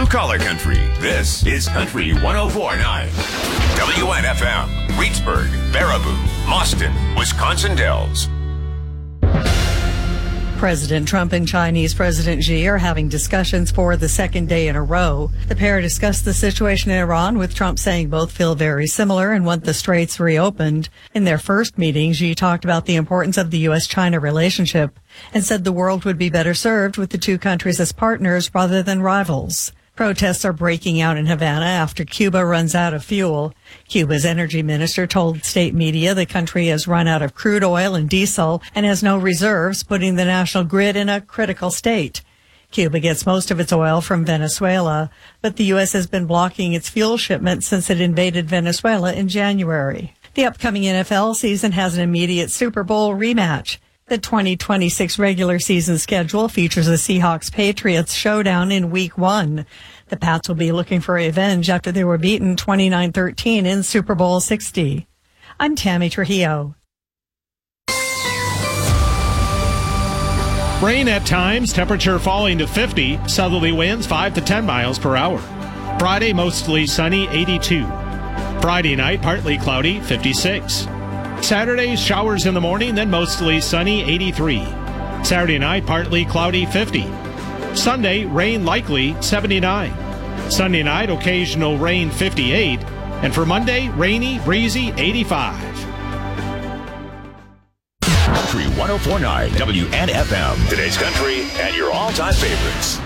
blue-collar country. This is Country 104.9. WNFM, Reedsburg, Baraboo, Mauston, Wisconsin Dells. President Trump and Chinese President Xi are having discussions for the second day in a row. The pair discussed the situation in Iran, with Trump saying both feel very similar and want the straits reopened. In their first meeting, Xi talked about the importance of the U.S.-China relationship and said the world would be better served with the two countries as partners rather than rivals. Protests are breaking out in Havana after Cuba runs out of fuel. Cuba's energy minister told state media the country has run out of crude oil and diesel and has no reserves, putting the national grid in a critical state. Cuba gets most of its oil from Venezuela, but the U.S. has been blocking its fuel shipments since it invaded Venezuela in January. The upcoming NFL season has an immediate Super Bowl rematch. The 2026 regular season schedule features a Seahawks-Patriots showdown in Week 1. The Pats will be looking for revenge after they were beaten 29-13 in Super Bowl 60. I'm Tammy Trujillo. Rain at times, temperature falling to 50, southerly winds 5 to 10 miles per hour. Friday, mostly sunny, 82. Friday night, partly cloudy, 56. Saturday, showers in the morning, then mostly sunny, 83. Saturday night, partly cloudy, 50. Sunday, rain likely, 79. Sunday night, occasional rain, 58. And for Monday, rainy, breezy, 85. Country 104.9 WNFM. Today's country and your all-time favorites.